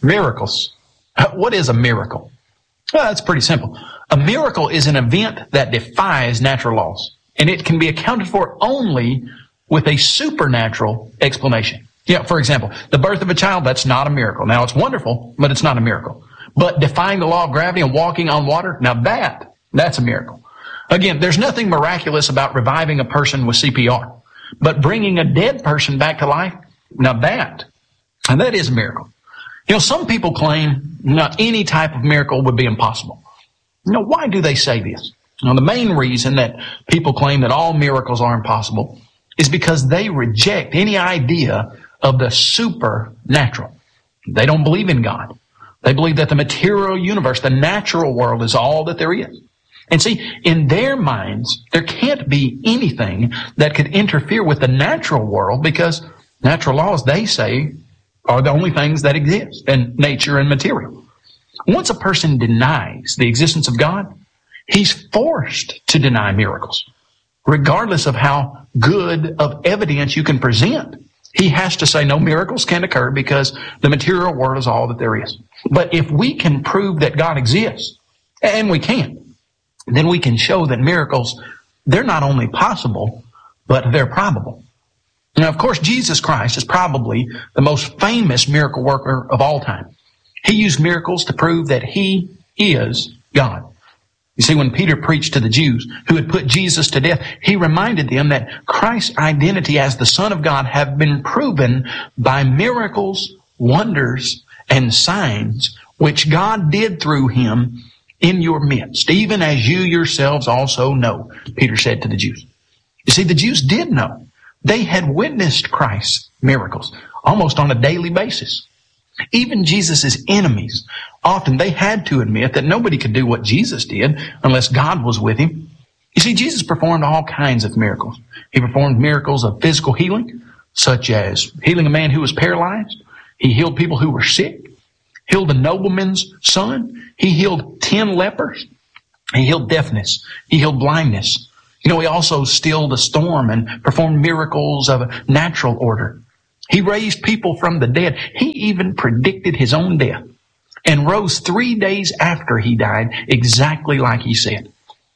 Miracles. What is a miracle? Well, it's pretty simple. A miracle is an event that defies natural laws, and it can be accounted for only with a supernatural explanation. Yeah, for example, the birth of a child, that's not a miracle. Now, it's wonderful, but it's not a miracle. But defying the law of gravity and walking on water, now that's a miracle. Again, there's nothing miraculous about reviving a person with CPR. But bringing a dead person back to life, now that is a miracle. Some people claim any type of miracle would be impossible. Why do they say this? The main reason that people claim that all miracles are impossible is because they reject any idea of the supernatural. They don't believe in God. They believe that the material universe, the natural world, is all that there is. And see, in their minds, there can't be anything that could interfere with the natural world because natural laws, they say, are the only things that exist in nature and material. Once a person denies the existence of God, he's forced to deny miracles. Regardless of how good of evidence you can present, he has to say no miracles can occur because the material world is all that there is. But if we can prove that God exists, and we can, then we can show that miracles, they're not only possible, but they're probable. Now, of course, Jesus Christ is probably the most famous miracle worker of all time. He used miracles to prove that He is God. You see, when Peter preached to the Jews who had put Jesus to death, he reminded them that Christ's identity as the Son of God have been proven by miracles, wonders, and signs which God did through Him in your midst, even as you yourselves also know, Peter said to the Jews. You see, the Jews did know. They had witnessed Christ's miracles almost on a daily basis. Even Jesus' enemies, often they had to admit that nobody could do what Jesus did unless God was with Him. You see, Jesus performed all kinds of miracles. He performed miracles of physical healing, such as healing a man who was paralyzed. He healed people who were sick, healed a nobleman's son. He healed 10 lepers. He healed deafness. He healed blindness. He also stilled a storm and performed miracles of a natural order. He raised people from the dead. He even predicted His own death and rose 3 days after He died, exactly like He said.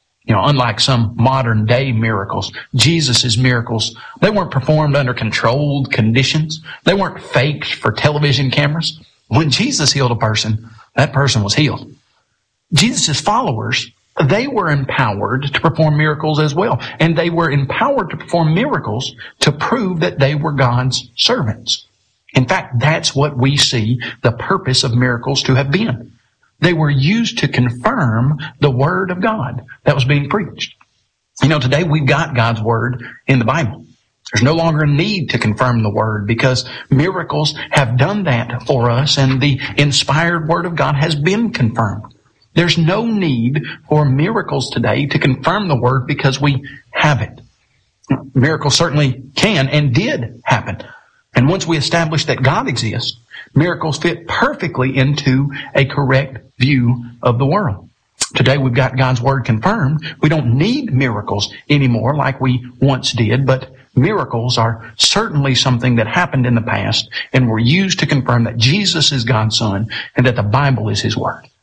Unlike some modern day miracles, Jesus' miracles, they weren't performed under controlled conditions. They weren't faked for television cameras. When Jesus healed a person, that person was healed. Jesus' followers, they were empowered to perform miracles as well. And they were empowered to perform miracles to prove that they were God's servants. In fact, that's what we see the purpose of miracles to have been. They were used to confirm the Word of God that was being preached. Today we've got God's Word in the Bible. There's no longer a need to confirm the Word because miracles have done that for us and the inspired Word of God has been confirmed. There's no need for miracles today to confirm the Word because we have it. Miracles certainly can and did happen. And once we establish that God exists, miracles fit perfectly into a correct view of the world. Today we've got God's Word confirmed. We don't need miracles anymore like we once did, but miracles are certainly something that happened in the past and were used to confirm that Jesus is God's Son and that the Bible is His Word.